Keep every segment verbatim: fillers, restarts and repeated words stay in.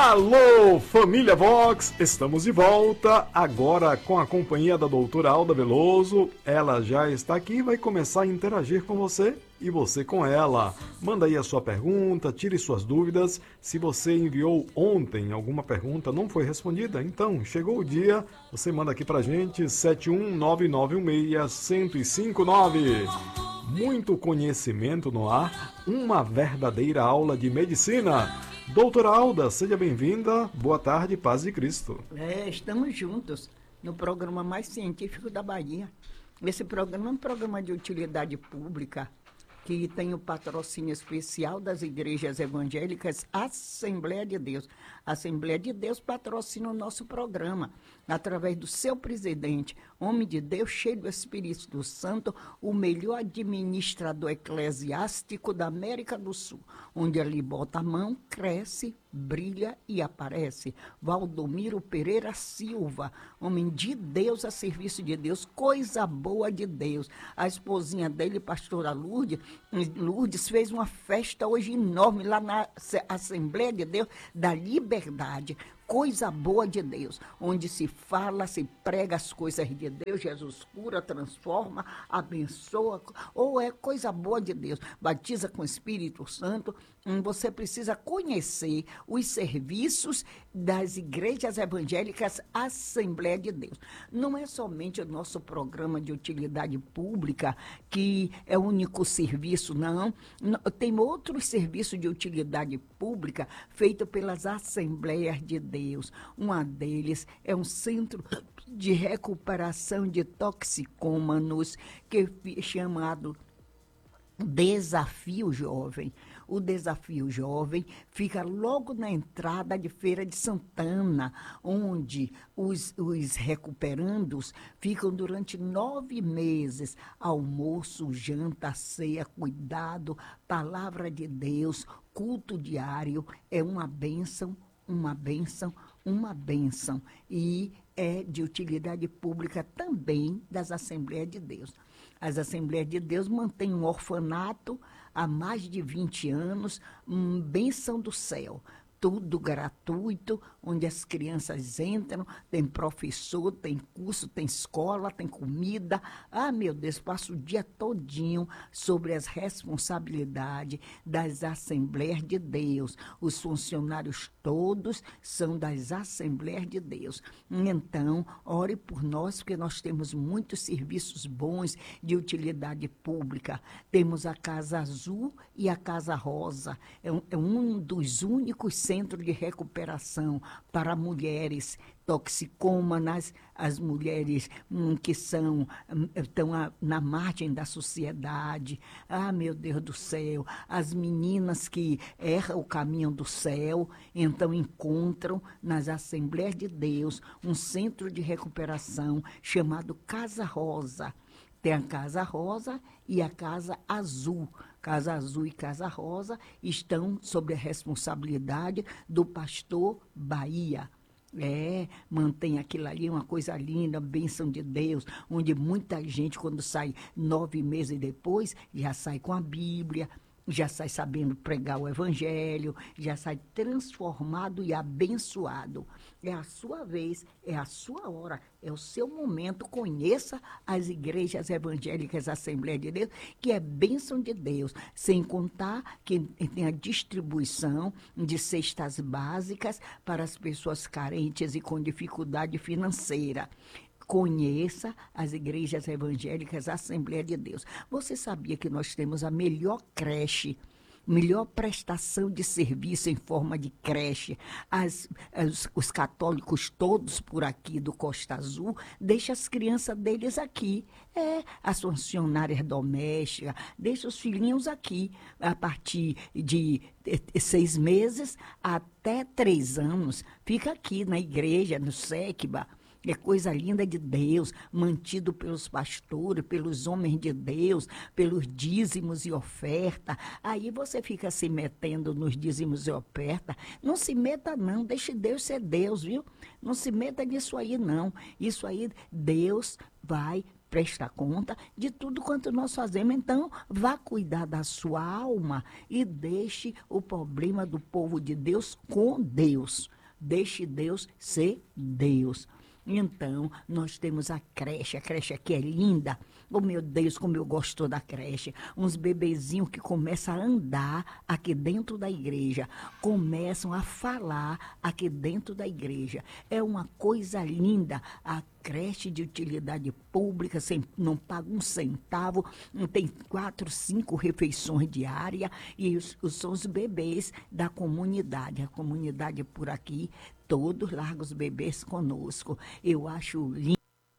Alô, família Vox! Estamos de volta, agora com a companhia da doutora Alda Veloso. Ela já está aqui e vai começar a interagir com você e você com ela. Manda aí a sua pergunta, tire suas dúvidas. Se você enviou ontem alguma pergunta, não foi respondida, então chegou o dia, você manda aqui pra gente, sete um nove nove um seis, zero zero cinco nove. Muito conhecimento no ar, uma verdadeira aula de medicina. Doutora Alda, seja bem-vinda. Boa tarde, paz de Cristo. É, estamos juntos no programa mais científico da Bahia. Esse programa é um programa de utilidade pública que tem o patrocínio especial das igrejas evangélicas Assembleia de Deus. A Assembleia de Deus patrocina o nosso programa através do seu presidente, homem de Deus, cheio do Espírito Santo, o melhor administrador eclesiástico da América do Sul, onde ele bota a mão, cresce, brilha e aparece. Valdomiro Pereira Silva, homem de Deus a serviço de Deus, coisa boa de Deus. A esposinha dele, pastora Lourdes, Lourdes fez uma festa hoje enorme lá na Assembleia de Deus da Liberdade. Coisa boa de Deus, onde se fala, se prega as coisas de Deus, Jesus cura, transforma, abençoa, ou é coisa boa de Deus, batiza com o Espírito Santo. Você precisa conhecer os serviços das igrejas evangélicas Assembleia de Deus. Não é somente o nosso programa de utilidade pública, que é o único serviço, não. Tem outros serviços de utilidade pública feitos pelas Assembleias de Deus. Um deles é um centro de recuperação de toxicômanos, que é chamado Desafio Jovem. O Desafio Jovem fica logo na entrada de Feira de Santana, onde os, os recuperandos ficam durante nove meses. Almoço, janta, ceia, cuidado, palavra de Deus, culto diário. É uma bênção, uma bênção, uma bênção. E é de utilidade pública também das Assembleias de Deus. As Assembleias de Deus mantêm um orfanato há mais de vinte anos, um bênção do céu. Tudo gratuito, onde as crianças entram, tem professor, tem curso, tem escola, tem comida. Ah, meu Deus, passo o dia todinho sobre as responsabilidades das Assembleias de Deus. Os funcionários todos são das Assembleias de Deus. Então, ore por nós, porque nós temos muitos serviços bons de utilidade pública. Temos a Casa Azul e a Casa Rosa. É um, é um dos únicos centros Centro de recuperação para mulheres toxicômanas, as mulheres hum, que são, hum, estão a, na margem da sociedade. Ah, meu Deus do céu, as meninas que erram o caminho do céu, então encontram nas Assembleias de Deus um centro de recuperação chamado Casa Rosa. Tem a Casa Rosa e a Casa Azul. Casa Azul e Casa Rosa estão sob a responsabilidade do pastor Bahia. É, mantém aquilo ali, uma coisa linda, bênção de Deus, onde muita gente, quando sai nove meses depois, já sai com a Bíblia, já sai sabendo pregar o Evangelho, já sai transformado e abençoado. É a sua vez, é a sua hora, é o seu momento. Conheça as igrejas evangélicas Assembleia de Deus, que é bênção de Deus, sem contar que tem a distribuição de cestas básicas para as pessoas carentes e com dificuldade financeira. Conheça as igrejas evangélicas Assembleia de Deus. Você sabia que nós temos a melhor creche, melhor prestação de serviço em forma de creche? As, as, os católicos todos por aqui do Costa Azul deixam as crianças deles aqui. É, as funcionárias domésticas, deixam os filhinhos aqui, a partir de seis meses até três anos. Fica aqui na igreja, no SECBA. É coisa linda de Deus, mantido pelos pastores, pelos homens de Deus, pelos dízimos e oferta. Aí você fica se metendo nos dízimos e oferta. Não se meta não, deixe Deus ser Deus, viu? Não se meta nisso aí não. Isso aí, Deus vai prestar conta de tudo quanto nós fazemos. Então, vá cuidar da sua alma e deixe o problema do povo de Deus com Deus. Deixe Deus ser Deus. Então, nós temos a creche, a creche aqui é linda. Oh, meu Deus, como eu gosto da creche. Uns bebezinhos que começam a andar aqui dentro da igreja, começam a falar aqui dentro da igreja. É uma coisa linda. A creche de utilidade pública, sem, não paga um centavo, tem quatro, cinco refeições diárias e os, os, são os bebês da comunidade. A comunidade por aqui, todos largam os bebês conosco. Eu acho lindo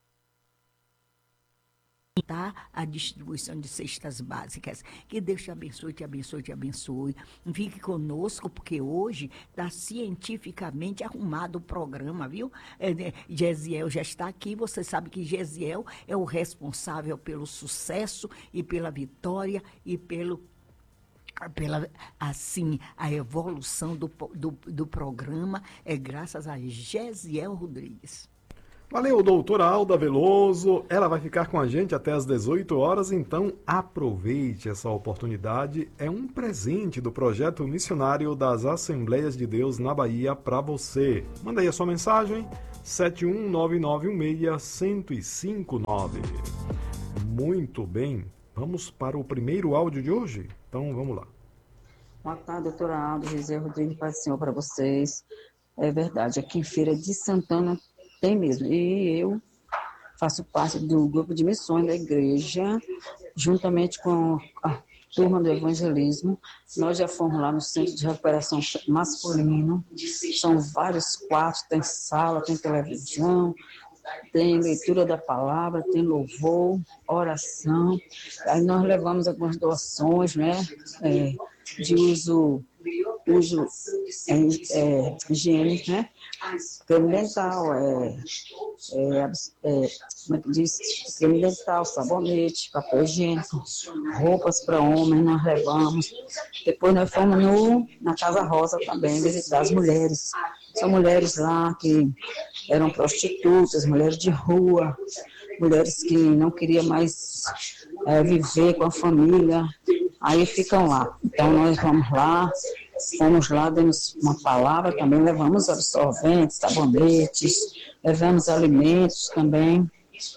a distribuição de cestas básicas. Que Deus te abençoe, te abençoe, te abençoe. Fique conosco, porque hoje está cientificamente arrumado o programa, viu? É, né? Gesiel já está aqui. Você sabe que Gesiel é o responsável pelo sucesso e pela vitória e pelo pela, assim, a evolução do, do, do programa é graças a Gesiel Rodrigues. Valeu, doutora Alda Veloso. Ela vai ficar com a gente até às dezoito horas, então aproveite essa oportunidade. É um presente do projeto missionário das Assembleias de Deus na Bahia para você. Manda aí a sua mensagem, sete um nove nove um seis, um zero cinco nove. Muito bem, vamos para o primeiro áudio de hoje? Então vamos lá. Boa tarde, doutora Alda, José Rodrigues, paz do Senhor para vocês. É verdade, aqui em Feira de Santana tem mesmo. E eu faço parte do grupo de missões da igreja, juntamente com a turma do evangelismo. Nós já fomos lá no Centro de Recuperação Masculino. São vários quartos, tem sala, tem televisão, tem leitura da palavra, tem louvor, oração. Aí nós levamos algumas doações, né, é, de uso, uso é, é, higiênico, né? Creme dental, é, é, é, como é que diz? Creme dental, sabonete, papel higiênico, roupas para homens nós levamos. Depois nós fomos no, na Casa Rosa também visitar as mulheres. São mulheres lá que eram prostitutas, mulheres de rua, mulheres que não queriam mais é, viver com a família, aí ficam lá. Então nós vamos lá, fomos lá, demos uma palavra, também levamos absorventes, sabonetes, levamos alimentos também.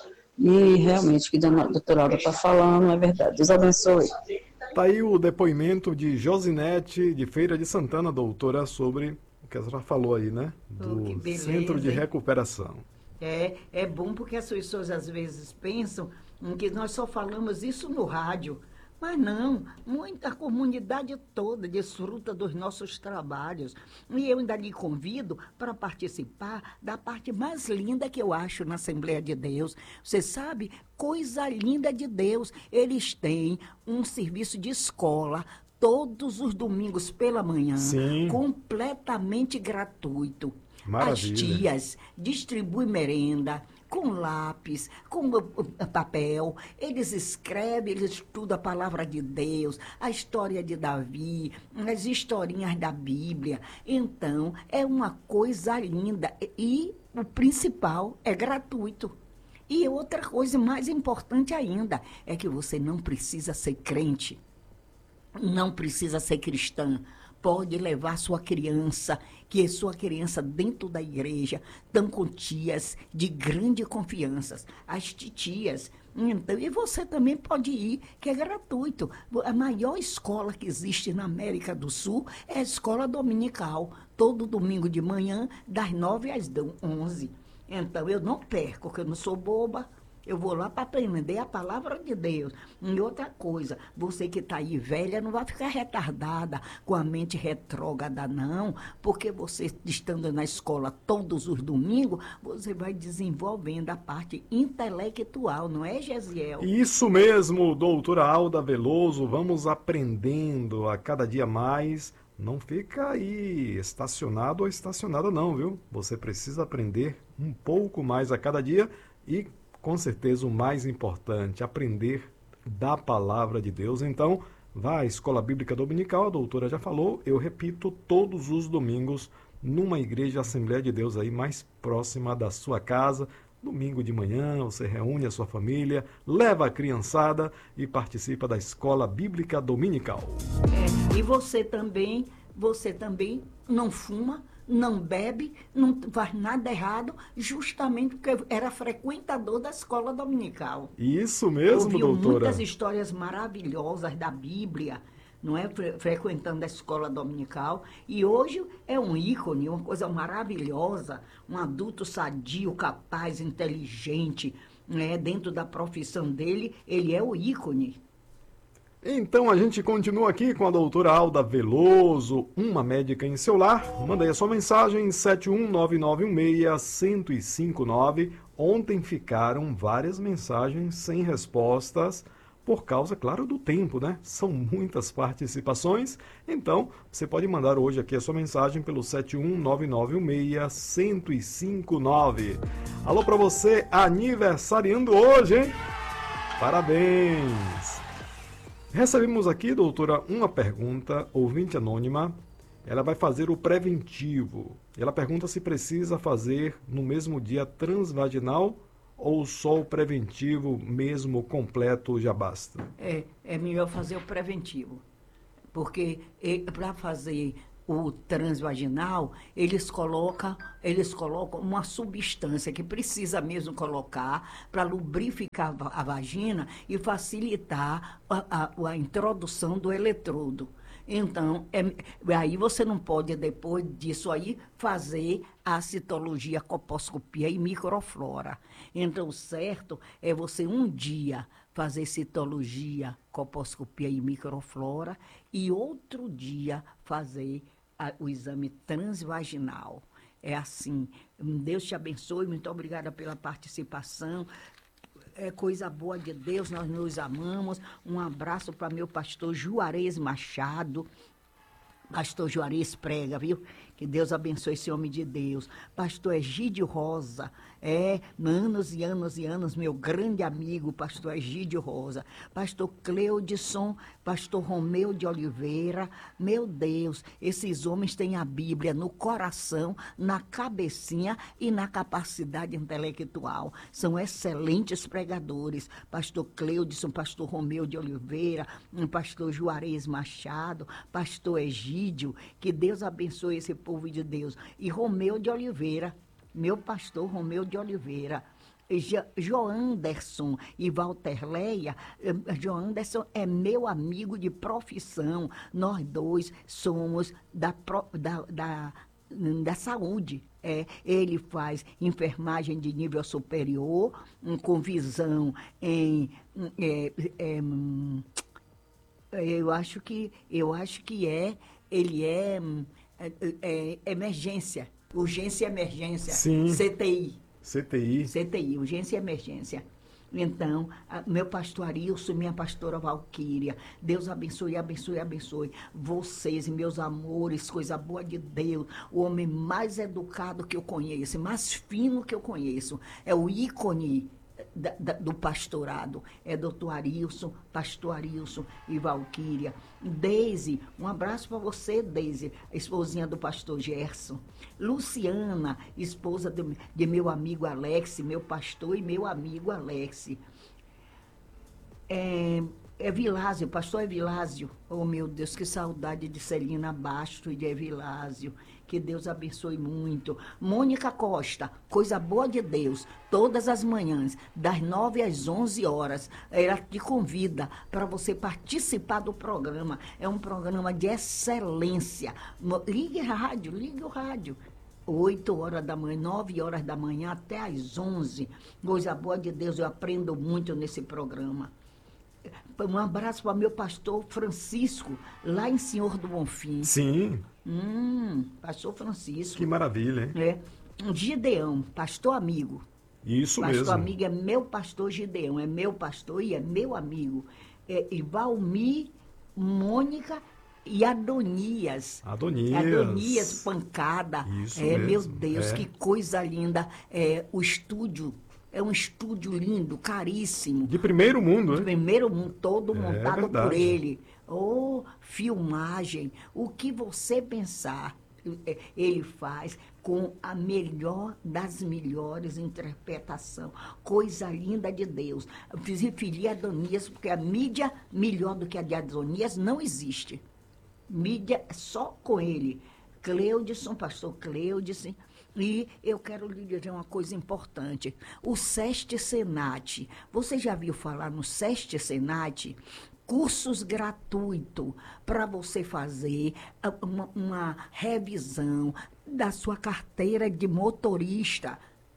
E realmente o que a doutora Alda está falando é verdade. Deus abençoe. Está aí o depoimento de Josinete, de Feira de Santana, doutora, sobre o que a senhora falou aí, né? Do Oh, beleza, Centro de hein? Recuperação. É, é bom porque as pessoas às vezes pensam que nós só falamos isso no rádio. Mas não, muita comunidade toda desfruta dos nossos trabalhos. E eu ainda lhe convido para participar da parte mais linda que eu acho na Assembleia de Deus. Você sabe, coisa linda de Deus. Eles têm um serviço de escola todos os domingos pela manhã, Sim. completamente gratuito. Maravilha. As tias distribuem merenda com lápis, com papel. Eles escrevem, eles estudam a palavra de Deus, a história de Davi, as historinhas da Bíblia. Então, é uma coisa linda. E o principal é gratuito. E outra coisa mais importante ainda é que você não precisa ser crente, não precisa ser cristã. Pode levar sua criança, que é sua criança dentro da igreja, estão com tias de grande confiança, as titias. Então, e você também pode ir, que é gratuito. A maior escola que existe na América do Sul é a escola dominical, todo domingo de manhã, das nove às onze. Então, eu não perco, porque eu não sou boba. Eu vou lá para aprender a palavra de Deus. E outra coisa, você que está aí velha, não vai ficar retardada, com a mente retrógrada, não, porque você, estando na escola todos os domingos, você vai desenvolvendo a parte intelectual, não é, Gesiel? Isso mesmo, doutora Alda Veloso, vamos aprendendo a cada dia mais. Não fica aí estacionado ou estacionada não, viu? Você precisa aprender um pouco mais a cada dia e, com certeza, o mais importante, aprender da palavra de Deus. Então, vá à Escola Bíblica Dominical, a doutora já falou, eu repito, todos os domingos, numa igreja Assembleia de Deus aí mais próxima da sua casa. Domingo de manhã, você reúne a sua família, leva a criançada e participa da Escola Bíblica Dominical. É, e você também, você também não fuma, não bebe, não faz nada errado, justamente porque era frequentador da escola dominical. Isso mesmo, Ouviu doutora. muitas histórias maravilhosas da Bíblia, não é? Fre- frequentando a escola dominical. E hoje é um ícone, uma coisa maravilhosa, um adulto sadio, capaz, inteligente, né? Dentro da profissão dele, ele é o ícone. Então a gente continua aqui com a doutora Alda Veloso, uma médica em seu lar. Manda aí a sua mensagem sete um nove nove um seis, um zero cinco nove. Ontem ficaram várias mensagens sem respostas por causa, claro, do tempo, né? São muitas participações. Então, você pode mandar hoje aqui a sua mensagem pelo sete um nove nove um seis, um zero cinco nove. Alô para você aniversariando hoje, hein? Parabéns! Recebemos aqui, doutora, uma pergunta, ouvinte anônima. Ela vai fazer o preventivo. Ela pergunta se precisa fazer no mesmo dia transvaginal ou só o preventivo mesmo completo já basta? É, é melhor fazer o preventivo. Porque para fazer o transvaginal, eles colocam, eles colocam uma substância que precisa mesmo colocar para lubrificar a vagina e facilitar a, a, a introdução do eletrodo. Então, é, aí você não pode, depois disso aí, fazer a citologia, coposcopia e microflora. Então, o certo é você um dia fazer citologia, coposcopia e microflora e outro dia fazer a, o exame transvaginal. É assim. Deus te abençoe, muito obrigada pela participação. É coisa boa de Deus, nós nos amamos. Um abraço para meu pastor Juarez Machado. Pastor Juarez prega, viu? Que Deus abençoe esse homem de Deus. Pastor Egídio Rosa, é, anos e anos e anos, meu grande amigo, pastor Egídio Rosa. Pastor Cleudson, pastor Romeu de Oliveira. Meu Deus, esses homens têm a Bíblia no coração, na cabecinha e na capacidade intelectual. São excelentes pregadores. Pastor Cleudson, pastor Romeu de Oliveira, pastor Juarez Machado, pastor Egídio, que Deus abençoe esse povo de Deus. E Romeu de Oliveira, meu pastor Romeu de Oliveira. Jo- Joanderson e Walterleia, eh, Joanderson é meu amigo de profissão. Nós dois somos da, pro- da, da, da saúde. É, ele faz enfermagem de nível superior, hum, com visão em. hum, é, é, hum, eu acho que, eu acho que é, ele é, hum, é, é, é emergência, urgência e emergência, Sim. C T I, C T I. C T I, urgência e emergência. Então, a- meu pastor Arilson, minha pastora Valquíria, Deus abençoe, abençoe, abençoe vocês, meus amores, coisa boa de Deus, o homem mais educado que eu conheço, mais fino que eu conheço, é o ícone da- da- do pastorado, é doutor Arilson, pastor Arilson e Valquíria. Deise, um abraço para você, Deise, a esposinha do pastor Gerson. Luciana, esposa de, de meu amigo Alex, meu pastor e meu amigo Alex. É, é Vilásio, pastor Evilásio. Oh, meu Deus, que saudade de Celina Basto e de Evilásio. Que Deus abençoe muito. Mônica Costa, coisa boa de Deus, todas as manhãs, das nove às onze horas. Ela te convida para você participar do programa. É um programa de excelência. Mo- Ligue a rádio, ligue o rádio. Oito horas da manhã, nove horas da manhã até às onze. Coisa boa de Deus, eu aprendo muito nesse programa. Um abraço para meu pastor Francisco, lá em Senhor do Bonfim. Sim, Hum, pastor Francisco. que maravilha, hein? É. Um Gideão, pastor amigo. Isso Pastor mesmo. amigo é meu pastor Gideão, é meu pastor e é meu amigo. É, e Valmir, Mônica e Adonias. Adonias. Adonias Pancada. Isso é, meu mesmo, Deus, é. que coisa linda. É, o estúdio, é um estúdio lindo, caríssimo. De primeiro mundo, De né? primeiro mundo, todo É montado por verdade. ele. Oh, filmagem, o que você pensar, eh, ele faz com a melhor das melhores interpretação. Coisa linda de Deus. Eu fiz referir a Adonias, porque a mídia melhor do que a de Adonias não existe. Mídia só com ele. Cleudson, pastor Cleudson. E eu quero lhe dizer uma coisa importante. O SEST Senat, você já viu falar no SEST Senat? Cursos gratuitos para você fazer uma, uma revisão da sua carteira de motorista.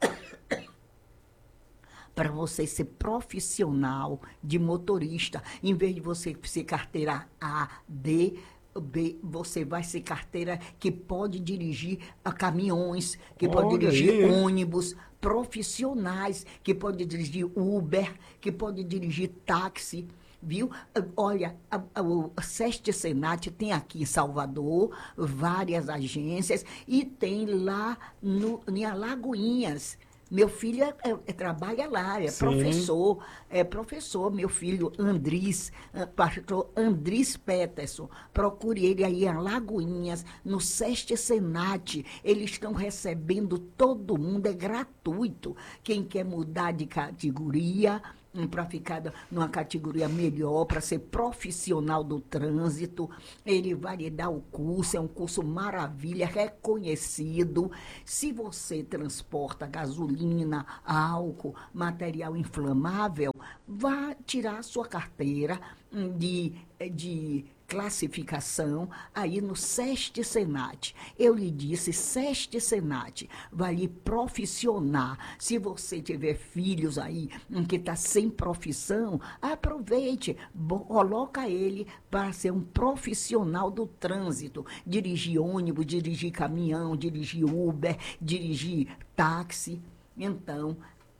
Para você ser profissional de motorista, em vez de você ser carteira A, D, B, você vai ser carteira que pode dirigir a caminhões, que Olha pode dirigir aí, hein? ônibus, profissionais, que pode dirigir Uber, que pode dirigir táxi, viu? Olha, a, a, o SEST Senat tem aqui em Salvador várias agências e tem lá no, em Alagoinhas. Meu filho é, é, é, trabalha lá, é Sim. professor, é professor, meu filho Andris, é, pastor Andris Peterson. Procure ele aí em Alagoinhas, no SEST Senat. Eles estão recebendo todo mundo, é gratuito. Quem quer mudar de categoria, para ficar numa categoria melhor, para ser profissional do trânsito, ele vai lhe dar o curso, é um curso maravilha, reconhecido. Se você transporta gasolina, álcool, material inflamável, vá tirar a sua carteira de, de classificação aí no SEST Senat. Eu lhe disse, SEST Senat vai lhe profissionar. Se você tiver filhos aí que está sem profissão, aproveite, coloca ele para ser um profissional do trânsito, dirigir ônibus, dirigir caminhão, dirigir Uber, dirigir táxi. Então,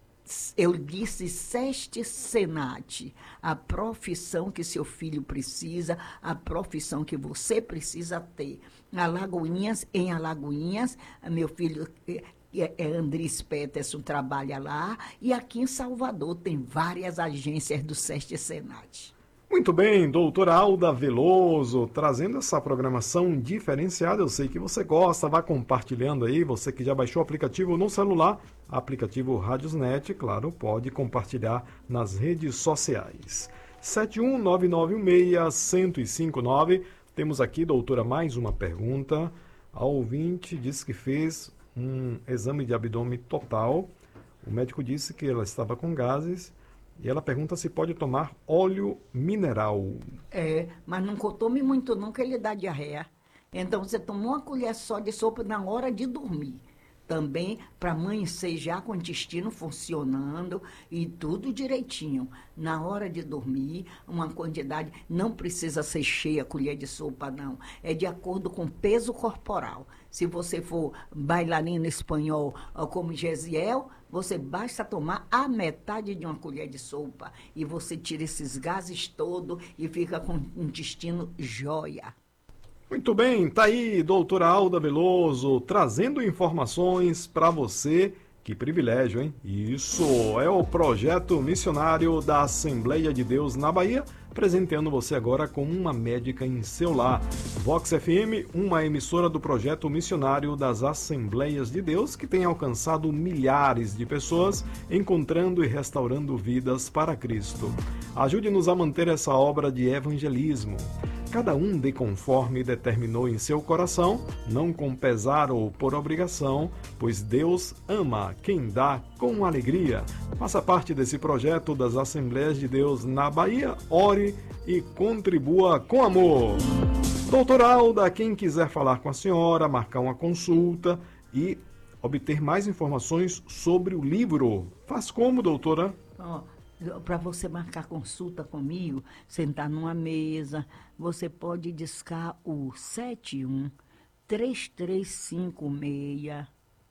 eu disse SEST Senat, a profissão que seu filho precisa, a profissão que você precisa ter. Alagoinhas, em Alagoinhas, meu filho é, é Andris Peterson, trabalha lá, e aqui em Salvador tem várias agências do SEST Senat. Muito bem, doutora Alda Veloso, trazendo essa programação diferenciada. Eu sei que você gosta, vá compartilhando aí. Você que já baixou o aplicativo no celular, aplicativo Radiosnet, claro, pode compartilhar nas redes sociais. sete um nove nove um seis, um zero cinco nove. Temos aqui, doutora, mais uma pergunta. A ouvinte disse que fez um exame de abdômen total. O médico disse que ela estava com gases. E ela pergunta se pode tomar óleo mineral. É, mas não tome muito não, que ele dá diarreia. Então, você tomou uma colher só de sopa na hora de dormir. Também para amanhecer já com o intestino funcionando e tudo direitinho. Na hora de dormir, uma quantidade, não precisa ser cheia a colher de sopa, não. É de acordo com o peso corporal. Se você for bailarino espanhol como Gesiel, você basta tomar a metade de uma colher de sopa e você tira esses gases todos e fica com o intestino jóia. Muito bem, tá aí, doutora Alda Veloso, trazendo informações para você. Que privilégio, hein? Isso é o projeto missionário da Assembleia de Deus na Bahia, presenteando você agora com uma médica em seu lar. Vox F M, uma emissora do projeto missionário das Assembleias de Deus, que tem alcançado milhares de pessoas, encontrando e restaurando vidas para Cristo. Ajude-nos a manter essa obra de evangelismo. Cada um dê conforme determinou em seu coração, não com pesar ou por obrigação, pois Deus ama quem dá com alegria. Faça parte desse projeto das Assembleias de Deus na Bahia, ore e contribua com amor. Doutora Alda, quem quiser falar com a senhora, marcar uma consulta e obter mais informações sobre o livro, faz como, doutora? Oh. Para você marcar consulta comigo, sentar numa mesa, você pode discar o sete um, três três cinco seis,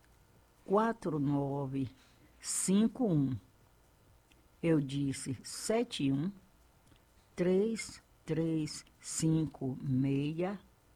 quatro nove cinco um. Eu disse sete um, três três cinco seis,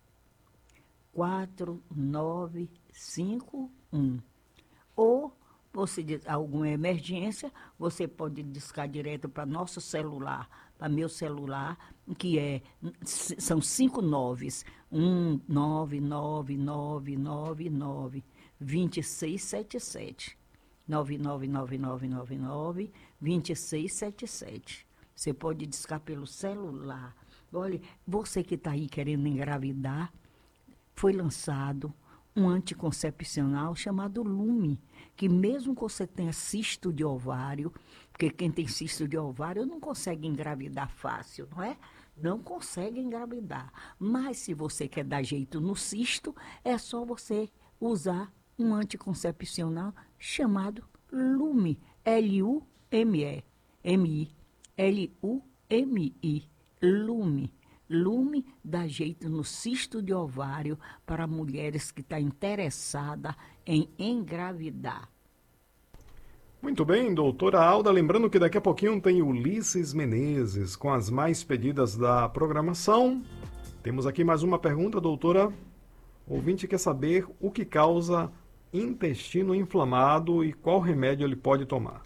quatro nove cinco um. Ou você diz alguma emergência, você pode discar direto para nosso celular, para meu celular, que é, são cinco noves, um nove nove nove nove nove dois seis sete sete, nove nove nove nove nove nove dois seis sete sete. Você pode discar pelo celular. Olha, você que está aí querendo engravidar, foi lançado um anticoncepcional chamado Lume, que mesmo que você tenha cisto de ovário, porque quem tem cisto de ovário não consegue engravidar fácil, não é? Não consegue engravidar. Mas se você quer dar jeito no cisto, é só você usar um anticoncepcional chamado Lume, L U M E, M I, L U M I, Lume. Lume dá jeito no cisto de ovário para mulheres que estão interessadas em engravidar. Muito bem, doutora Alda. Lembrando que daqui a pouquinho tem Ulisses Menezes com as mais pedidas da programação. Temos aqui mais uma pergunta, doutora. O ouvinte quer saber o que causa intestino inflamado e qual remédio ele pode tomar.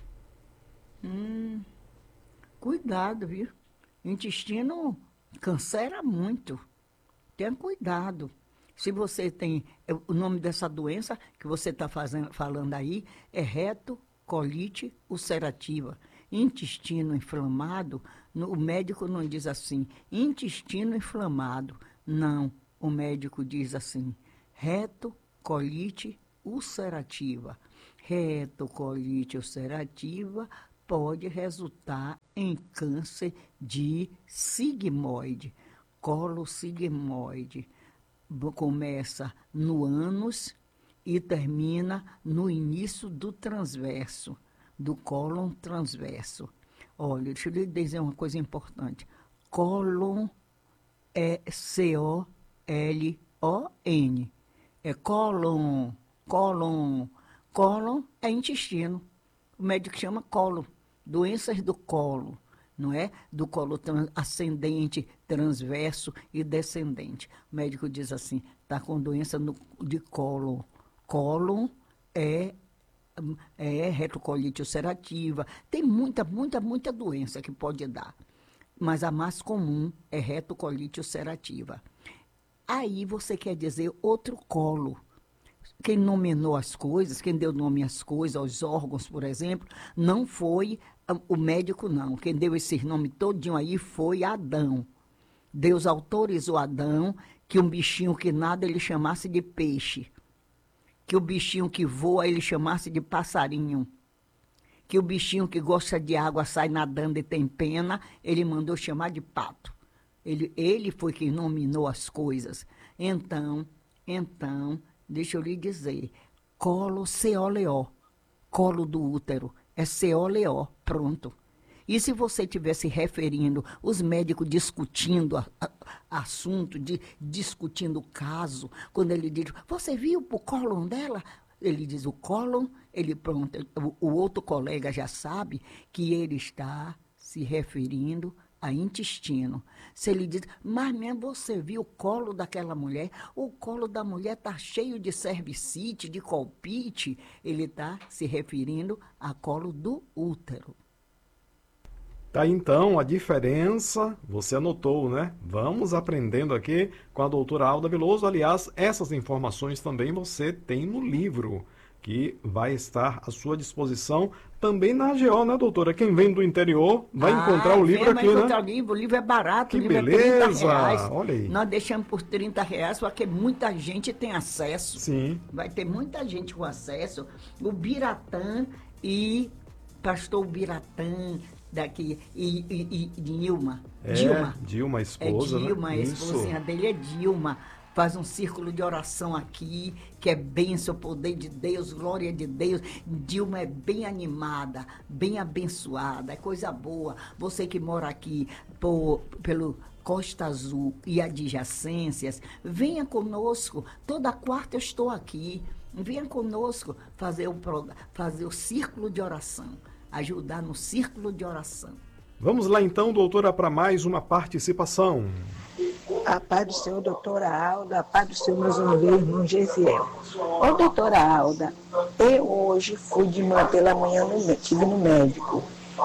Hum, cuidado, viu? Intestino cancera muito. Tenha cuidado. Se você tem... O nome dessa doença que você está falando aí é retocolite ulcerativa. Intestino inflamado, no, o médico não diz assim, intestino inflamado. Não, o médico diz assim, retocolite ulcerativa. Retocolite ulcerativa pode resultar em câncer de sigmoide, colo sigmoide. Começa no ânus e termina no início do transverso, do cólon transverso. Olha, deixa eu lhe dizer uma coisa importante. Cólon é C O L O N. É cólon, cólon. Cólon é intestino. O médico chama colo. Doenças do colo, não é? Do colo trans, ascendente, transverso e descendente. O médico diz assim, está com doença no, de cólon. Cólon é, é retocolite ulcerativa. Tem muita, muita, muita doença que pode dar. Mas a mais comum é retocolite ulcerativa. Aí você quer dizer outro colo. Quem nomeou as coisas, quem deu nome às coisas, aos órgãos, por exemplo, não foi o médico, não. Quem deu esse nome todinho aí foi Adão. Deus autorizou Adão que um bichinho que nada ele chamasse de peixe. Que o bichinho que voa ele chamasse de passarinho. Que o bichinho que gosta de água sai nadando e tem pena, ele mandou chamar de pato. Ele, ele foi quem nominou as coisas. Então, então... Deixa eu lhe dizer, colo C O L O, colo do útero, é C O L O, pronto. E se você estiver se referindo, os médicos discutindo a, a, assunto, de, discutindo o caso, quando ele diz, você viu o cólon dela? Ele diz, o cólon, ele pronto, o, o outro colega já sabe que ele está se referindo a intestino. Se ele diz, mas mesmo você viu o colo daquela mulher, o colo da mulher está cheio de cervicite, de colpite, ele está se referindo a colo do útero. Tá, então, a diferença, você anotou, né? Vamos aprendendo aqui com a doutora Alda Veloso. Aliás, essas informações também você tem no livro, que vai estar à sua disposição também na A G O, né, doutora? Quem vem do interior vai ah, encontrar o livro aqui, né? O livro, o livro é barato, que o livro beleza. é trinta reais. Olha aí. Nós deixamos por trinta reais, porque muita gente tem acesso. Sim. Vai ter muita gente com acesso. O Biratã e pastor Biratã daqui, e, e, e Dilma. É, Dilma. Dilma, a esposa, é Dilma, né? a esposinha dele é Dilma. Faz um círculo de oração aqui, que é bênção, poder de Deus, glória de Deus. Dilma é bem animada, bem abençoada, é coisa boa. Você que mora aqui por, pelo Costa Azul e adjacências, venha conosco. Toda quarta eu estou aqui. Venha conosco fazer o, fazer o círculo de oração, ajudar no círculo de oração. Vamos lá então, doutora, para mais uma participação. A paz do Senhor, doutora Alda, a paz do Senhor, mais uma vez, irmão Gesiel. Ô, doutora Alda, eu hoje fui de manhã pela manhã, no, estive no médico.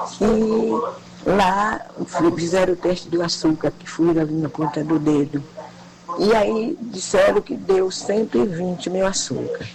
E lá fizeram o teste do açúcar, que fui ali na ponta do dedo. E aí disseram que deu cento e vinte meu açúcar.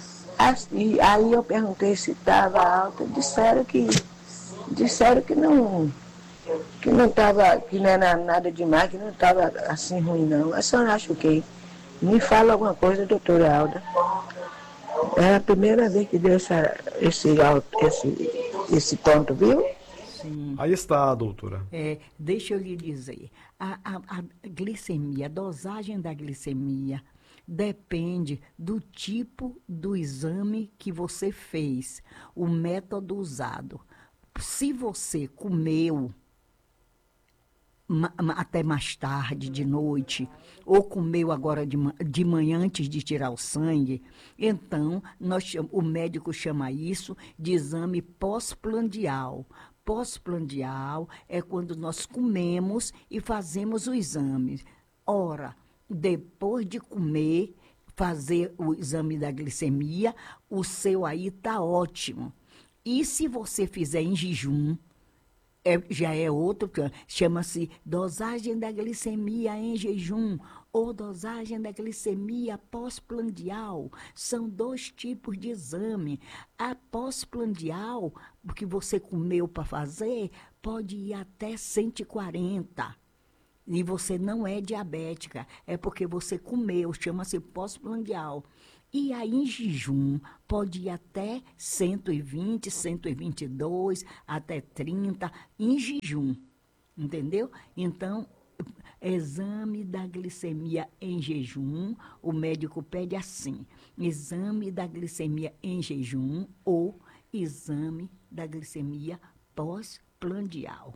E aí eu perguntei se estava alta, disseram que, disseram que não... que não estava, que não era nada demais, que não estava assim ruim não. A senhora acha o quê? Me fala alguma coisa, doutora Alda. É a primeira vez que deu essa, esse, al- esse, esse ponto, viu? Sim. Aí está, doutora. É, deixa eu lhe dizer, a, a, a glicemia, a dosagem da glicemia depende do tipo do exame que você fez, o método usado. Se você comeu ma- ma- até mais tarde, de noite, ou comeu agora de, ma- de manhã antes de tirar o sangue, então nós, cham- o médico chama isso de exame pós-prandial. Pós-prandial é quando nós comemos e fazemos o exame. Ora, depois de comer, fazer o exame da glicemia, o seu aí está ótimo. E se você fizer em jejum, é, já é outro, que chama-se dosagem da glicemia em jejum ou dosagem da glicemia pós-prandial. São dois tipos de exame. A pós-prandial, o que você comeu para fazer, pode ir até cento e quarenta. E você não é diabética, é porque você comeu, chama-se pós-prandial. E aí, em jejum, pode ir até cento e vinte, cento e vinte e dois, até trinta, em jejum, entendeu? Então, exame da glicemia em jejum, o médico pede assim, exame da glicemia em jejum ou exame da glicemia pós-prandial.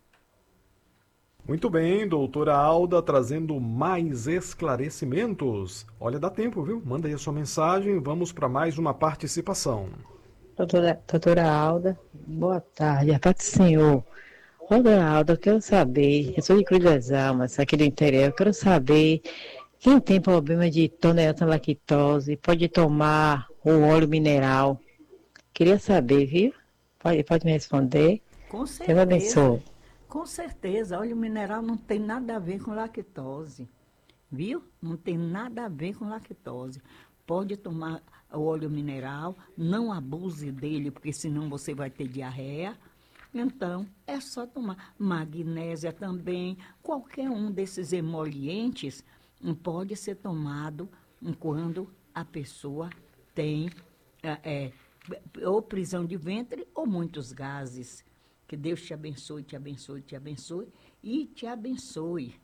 Muito bem, doutora Alda, trazendo mais esclarecimentos. Olha, dá tempo, viu? Manda aí a sua mensagem, vamos para mais uma participação. Doutora, doutora Alda, boa tarde, a paz do Senhor. Doutora Alda, eu quero saber, eu sou de Cruz das Almas, aqui do interior, eu quero saber quem tem problema de intolerância à lactose pode tomar o óleo mineral. Queria saber, viu? Pode, pode me responder? Com Deus certeza. abençoe. Com certeza, óleo mineral não tem nada a ver com lactose, viu? Não tem nada a ver com lactose. Pode tomar o óleo mineral, não abuse dele, porque senão você vai ter diarreia. Então, é só tomar. Magnésia também, qualquer um desses emolientes hum, pode ser tomado hum, quando a pessoa tem é, é, ou prisão de ventre ou muitos gases. Que Deus te abençoe, te abençoe, te abençoe e te abençoe.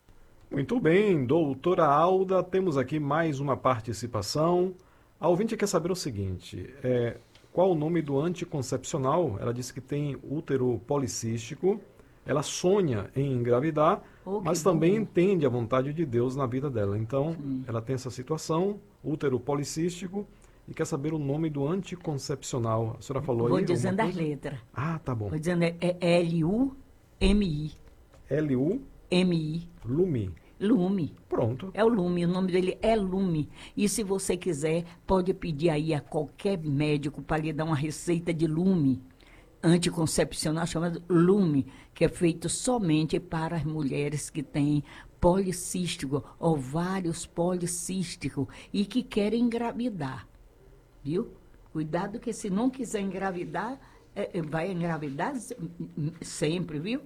Muito bem, doutora Alda, temos aqui mais uma participação. A ouvinte quer saber o seguinte, é, qual o nome do anticoncepcional? Ela disse que tem útero policístico, ela sonha em engravidar, Oh, que mas também bom. entende a vontade de Deus na vida dela. Então, Sim. ela tem essa situação, útero policístico, e quer saber o nome do anticoncepcional. A senhora falou Vou aí? dizendo alguma as coisa? letras. Ah, tá bom. Vou dizendo, é, é L U M I. L U, M I. Lumi. Lume. Pronto. É o Lume, o nome dele é Lume. E se você quiser, pode pedir aí a qualquer médico para lhe dar uma receita de Lume, anticoncepcional chamado Lume, que é feito somente para as mulheres que têm policístico, ovários policísticos e que querem engravidar. Viu? Cuidado que se não quiser engravidar, é, é, vai engravidar se- sempre, viu?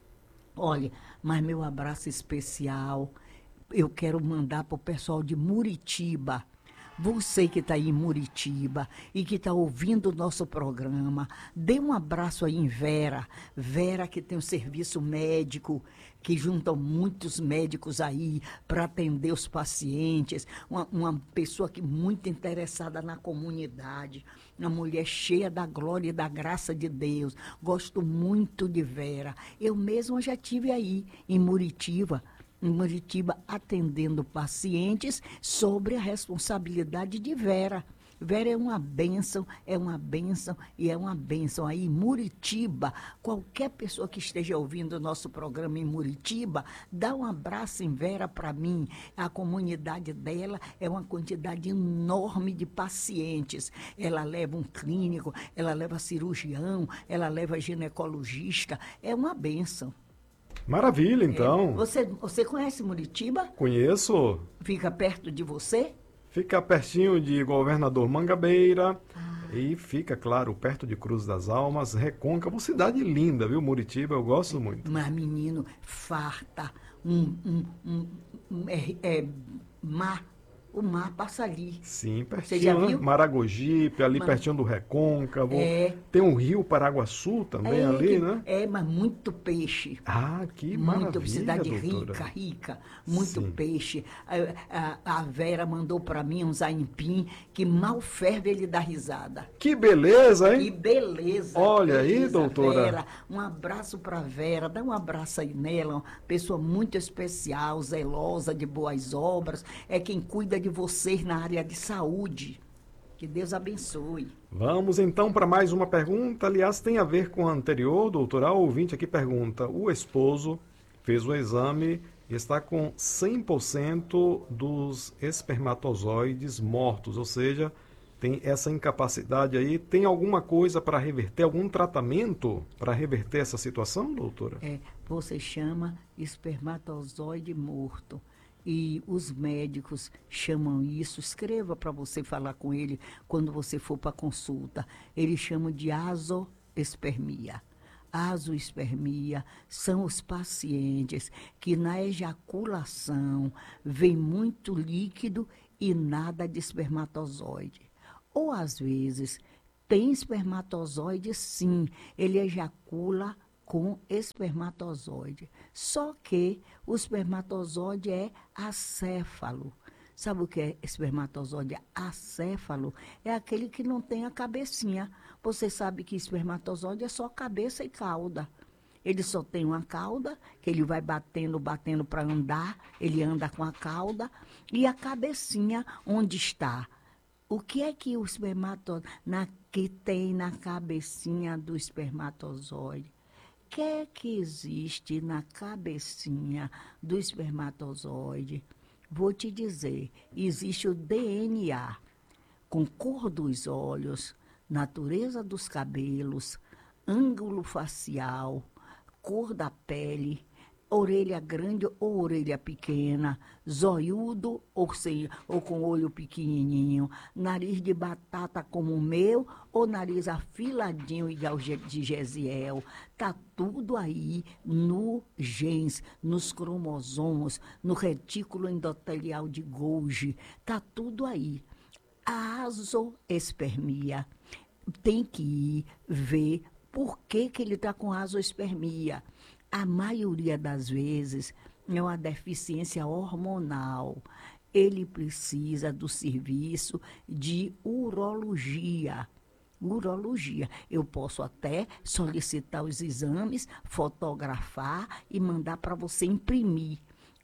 Olha, mas meu abraço especial eu quero mandar para o pessoal de Muritiba. Você que está aí em Muritiba e que está ouvindo o nosso programa, dê um abraço aí em Vera. Vera que tem um serviço médico, que juntam muitos médicos aí para atender os pacientes. Uma, uma pessoa que muito interessada na comunidade. Uma mulher cheia da glória e da graça de Deus. Gosto muito de Vera. Eu mesma já tive aí em Muritiba. Em Muritiba, atendendo pacientes sobre a responsabilidade de Vera. Vera é uma bênção, é uma bênção e é uma bênção. Aí, em Muritiba, qualquer pessoa que esteja ouvindo o nosso programa em Muritiba, dá um abraço em Vera para mim. A comunidade dela é uma quantidade enorme de pacientes. Ela leva um clínico, ela leva cirurgião, ela leva ginecologista. É uma bênção. Maravilha, então. Você, você conhece Muritiba? Conheço. Fica perto de você? Fica pertinho de Governador Mangabeira e fica, claro, perto de Cruz das Almas, Recôncavo, cidade linda, viu? Muritiba, eu gosto muito. Mas, menino, farta, um, um, um, um, é, é mar. O mar passa ali. Sim, Você já pertinho, né? viu? Maragogipe, ali Mas- pertinho do Recôncavo. É. Tem um rio Paraguaçu também É, ali, que- né? é, mas muito peixe. Ah, que Muito, maravilha, cidade doutora. rica, rica, muito Sim. peixe. A, a- a Vera mandou para mim uns aipim que mal ferve ele dá risada. Que beleza, Que hein? beleza! Olha aí, beleza, doutora. Vera. Um abraço para Vera, dá um abraço aí nela, uma pessoa muito especial, zelosa de boas obras, é quem cuida de vocês na área de saúde. Que Deus abençoe. Vamos então para mais uma pergunta. Aliás, tem a ver com a anterior, doutora. O ouvinte aqui pergunta: o esposo fez o exame e está com cem por cento dos espermatozoides mortos, ou seja, tem essa incapacidade aí. Tem alguma coisa para reverter, algum tratamento para reverter essa situação, doutora? É, você chama espermatozoide morto. E os médicos chamam isso, escreva para você falar com ele quando você for para consulta. Eles chamam de azoospermia. Azoospermia são os pacientes que na ejaculação vem muito líquido e nada de espermatozoide. Ou às vezes tem espermatozoide sim, ele ejacula com espermatozoide. Só que o espermatozoide é acéfalo. Sabe o que é espermatozoide acéfalo? É aquele que não tem a cabecinha. Você sabe que espermatozoide é só cabeça e cauda. Ele só tem uma cauda, que ele vai batendo, batendo para andar, ele anda com a cauda, e a cabecinha onde está. O que é que o espermatozoide na, que tem na cabecinha do espermatozoide? O que é que existe na cabecinha do espermatozoide? Vou te dizer, existe o D N A, com cor dos olhos, natureza dos cabelos, ângulo facial, cor da pele, orelha grande ou orelha pequena, zoiudo ou, sem, ou com olho pequenininho, nariz de batata como o meu ou nariz afiladinho igual de Gesiel. Está tudo aí no genes, nos cromossomos, no retículo endotelial de Golgi. Está tudo aí. A azoospermia tem que ir ver por que, que ele está com azoospermia. A maioria das vezes é uma deficiência hormonal. Ele precisa do serviço de urologia. Urologia. Eu posso até solicitar os exames, fotografar e mandar para você imprimir.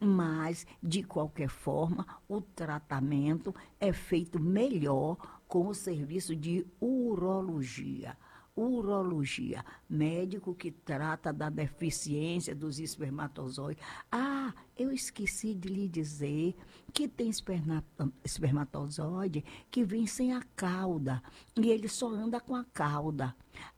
Mas, de qualquer forma, o tratamento é feito melhor com o serviço de urologia. Urologia, médico que trata da deficiência dos espermatozoides. Ah, eu esqueci de lhe dizer que tem esperma- espermatozoide que vem sem a cauda e ele só anda com a cauda.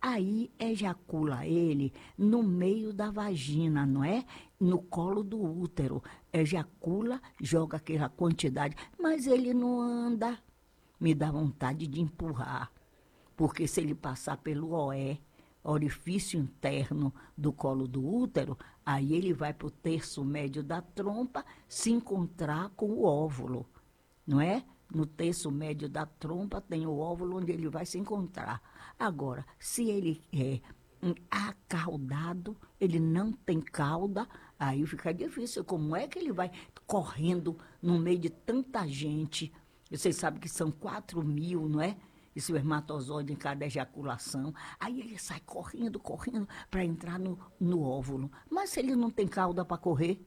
Aí ejacula ele no meio da vagina, não é? No colo do útero. Ejacula, joga aquela quantidade, mas ele não anda. Me dá vontade de empurrar. Porque se ele passar pelo O E, orifício interno do colo do útero, aí ele vai para o terço médio da trompa se encontrar com o óvulo, não é? No terço médio da trompa tem o óvulo onde ele vai se encontrar. Agora, se ele é hum, acaudado, ele não tem cauda, aí fica difícil. Como é que ele vai correndo no meio de tanta gente? Vocês sabem que são quatro mil, não é? Espermatozoide em cada ejaculação. Aí ele sai correndo, correndo para entrar no, no óvulo. Mas se ele não tem cauda para correr,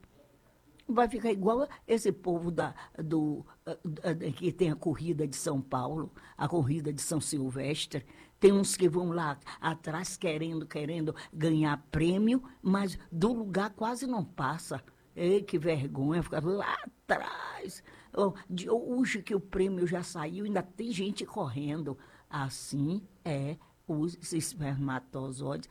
vai ficar igual esse povo da, do, uh, que tem a corrida de São Paulo, a corrida de São Silvestre. Tem uns que vão lá atrás querendo, querendo ganhar prêmio, mas do lugar quase não passa. Ei, que vergonha, ficar lá atrás. Oh, de hoje que o prêmio já saiu, ainda tem gente correndo. Assim é os espermatozoides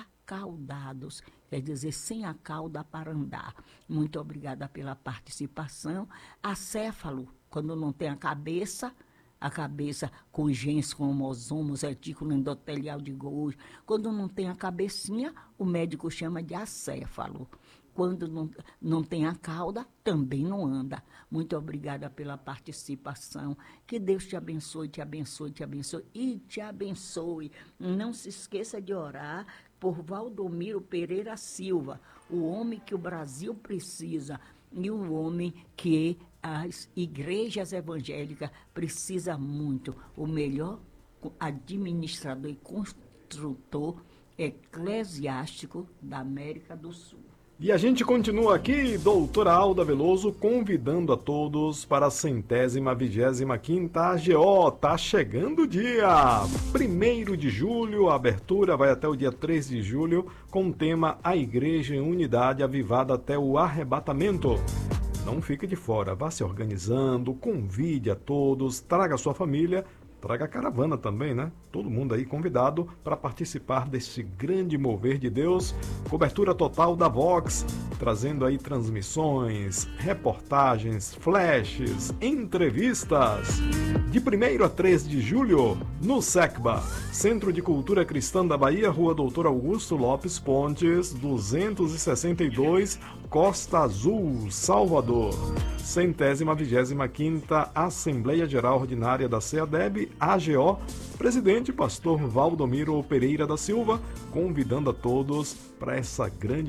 acaudados, quer dizer, sem a cauda para andar. Muito obrigada pela participação. Acéfalo, quando não tem a cabeça, a cabeça com genes, cromossomos, retículo endotelial de Golgi. Quando não tem a cabecinha, o médico chama de acéfalo. quando não, não tem a cauda, também não anda. Muito obrigada pela participação. Que Deus te abençoe, te abençoe, te abençoe e te abençoe. Não se esqueça de orar por Valdomiro Pereira Silva, o homem que o Brasil precisa e o homem que as igrejas evangélicas precisam muito. O melhor administrador e construtor eclesiástico da América do Sul. E a gente continua aqui, doutora Alda Veloso, convidando a todos para a centésima, vigésima quinta A G O. Tá chegando o dia! primeiro de julho, a abertura vai até o dia três de julho, com o tema A Igreja em Unidade Avivada até o Arrebatamento. Não fique de fora, vá se organizando, convide a todos, traga a sua família, traga a caravana também, né? Todo mundo aí convidado para participar desse grande mover de Deus. Cobertura total da Vox, trazendo aí transmissões, reportagens, flashes, entrevistas. De primeiro a três de julho, no SECBA, Centro de Cultura Cristã da Bahia, Rua Doutor Augusto Lopes Pontes, duzentos e sessenta e dois, Costa Azul, Salvador. Centésima vigésima quinta Assembleia Geral Ordinária da CEADEB, A G O, presidente pastor Valdomiro Pereira da Silva, convidando a todos para essa grande